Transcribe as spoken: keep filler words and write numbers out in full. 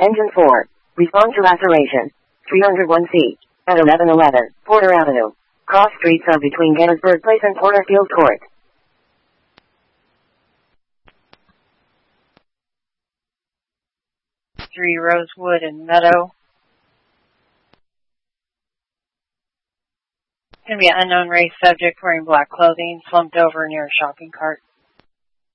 Engine four. Respond to laceration. three oh one C. At eleven eleven, Porter Avenue. Cross streets are between Gettysburg Place and Porterfield Court. three Rosewood and Meadow. It's going to be an unknown race subject wearing black clothing, slumped over near a shopping cart.